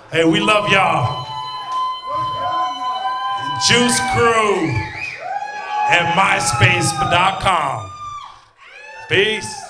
Hey, we love y'all. Juice Crew at myspace.com. Peace.